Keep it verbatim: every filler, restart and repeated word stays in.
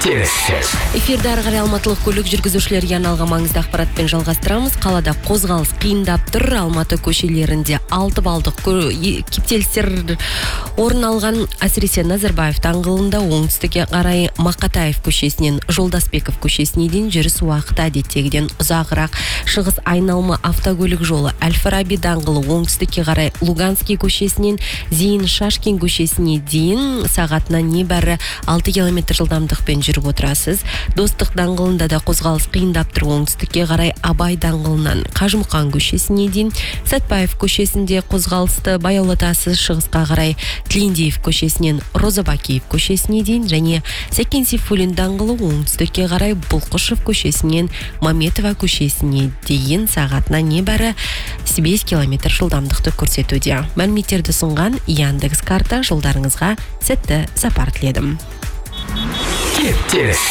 Кептеліс. Эфирде ары қарай алматылық көлік жүргізушілерге арналған маңызды ақпаратпен жалғастырамыз. Қалада қозғалыс қиындап тұр. Алматы көшелерінде алты балдық кептелістер орын алған. Әсіресе Назарбаев даңғылында оңтүстікке қарай Мақатаев көшесінен Жолдасбеков көшесіне дейін жүріс уақыты әдеттегіден ұзағырақ. Шығыс айналма автокөлік жолы Әл-Фараби даңғылы оңтүстікке қарай Луганский көшесінен Зейін Шашкин көшесіне дейін сағатына небәрі алты километр жылдамдықпен жүріп отырасыз. Достық даңғылында да қозғалыс қиындап тұр. Оңтүстікке қарай Абай даңғылынан Қажымұқан көшесіне дейін, Сәтпаев көшесінде қозғалысты баяулатасыз. Шығысқа қарай Тілендиев көшесінен Розабакиев көшесіне дейін және Сәкен Сейфуллин даңғылы оңтүстікке қарай Бұлқышев көшесінен Маметова көшесіне дейін сағатына небәрі бес километр жылдамдықты көрсетуде. Мәліметтерді ұсынған Яндекс карта. Жолдарыңызға сәтті сапар тіледім. Кептеліс.